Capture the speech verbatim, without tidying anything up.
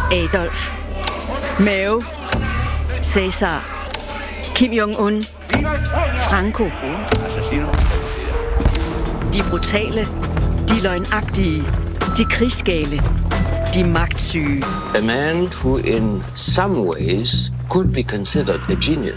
Adolf, Mao, Cæsar, Kim Jong-un, Franco. De brutale, de løgnagtige, de krigsgale, de magtsyge. A man who in some ways could be considered a genius.